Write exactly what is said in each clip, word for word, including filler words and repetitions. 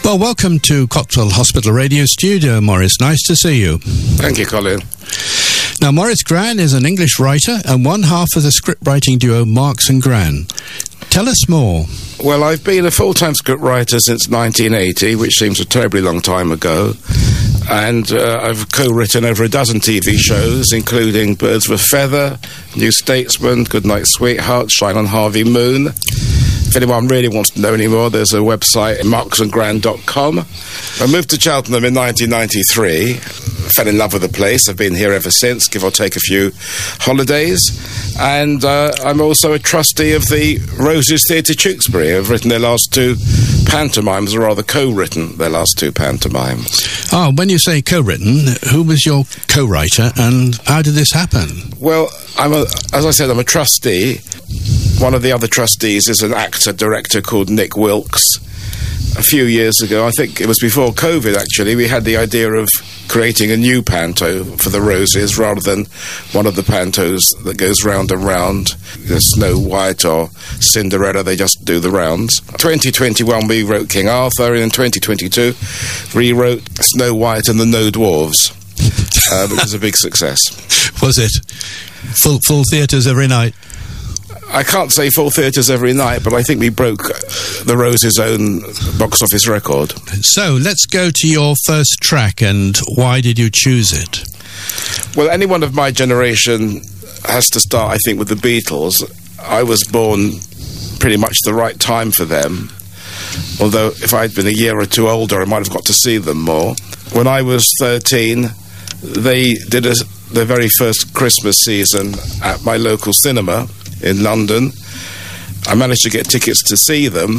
Well, welcome to Cotswold Hospital Radio Studio, Maurice. Nice to see you. Thank you, Colin. Now, Maurice Gran is an English writer and one half of the script-writing duo Marks and Gran. Tell us more. Well, I've been a full-time script writer since nineteen eighty, which seems a terribly long time ago. And uh, I've co-written over a dozen T V shows, including Birds of a Feather, New Statesman, Goodnight Sweetheart, Shine on Harvey Moon. If anyone really wants to know any more, there's a website, marks and gran dot com. I moved to Cheltenham in nineteen ninety-three, fell in love with the place. I've been here ever since, give or take a few holidays. And uh, I'm also a trustee of the Roses Theatre Tewkesbury. I've written their last two pantomimes, or rather co-written their last two pantomimes. Ah, when you say co-written, who was your co-writer and how did this happen? Well, I'm a, as I said, I'm a trustee. One of the other trustees is an actor-director called Nick Wilkes. A few years ago, I think it was before COVID actually, we had the idea of creating a new panto for the Roses rather than one of the pantos that goes round and round. There's Snow White or Cinderella, they just do the rounds. twenty twenty-one we wrote King Arthur, and in twenty twenty-two rewrote Snow White and the No Dwarves, uh, which was a big success. Was it? Full, full theatres every night? I can't say full theatres every night, but I think we broke the Rose's own box office record. So, let's go to your first track, and why did you choose it? Well, anyone of my generation has to start, I think, with the Beatles. I was born pretty much the right time for them, although if I'd been a year or two older, I might have got to see them more. When I was thirteen, they did a, their very first Christmas season at my local cinema in London. I managed to get tickets to see them.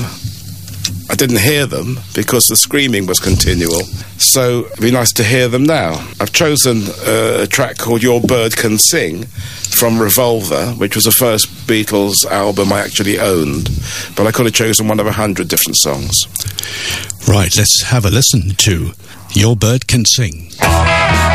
I didn't hear them because the screaming was continual, so it'd be nice to hear them now. I've chosen uh, a track called Your Bird Can Sing from Revolver, which was the first Beatles album I actually owned, but I could have chosen one of a hundred different songs. Right, let's have a listen to Your Bird Can Sing.